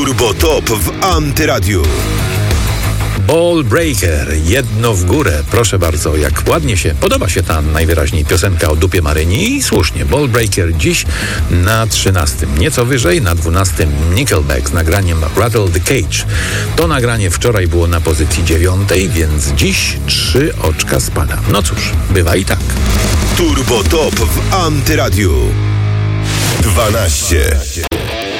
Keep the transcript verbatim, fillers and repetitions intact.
Turbo Top w Antyradiu. Ball Breaker, jedno w górę. Proszę bardzo, jak ładnie się podoba się ta najwyraźniej piosenka o dupie Maryni i słusznie. Ball Breaker dziś na trzynastym. Nieco wyżej, na dwunastym Nickelback z nagraniem Rattle the Cage. To nagranie wczoraj było na pozycji dziewiątej, więc dziś trzy oczka spada. No cóż, bywa i tak. Turbo Top w Antyradiu. dwanaście.